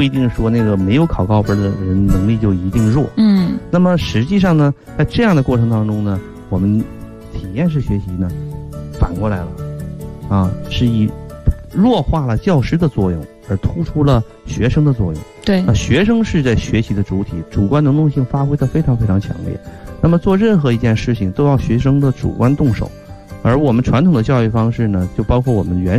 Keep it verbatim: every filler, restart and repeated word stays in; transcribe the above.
不一定说那个没有考高分的人能力就一定弱。 嗯， 那么实际上呢，在这样的过程当中呢，我们体验式学习呢，反过来了，啊，是以弱化了教师的作用，而突出了学生的作用。 对， 那学生是在学习的主体，主观能动性发挥的非常非常强烈。那么做任何一件事情都要学生的主观动手，而我们传统的教育方式呢，就包括我们原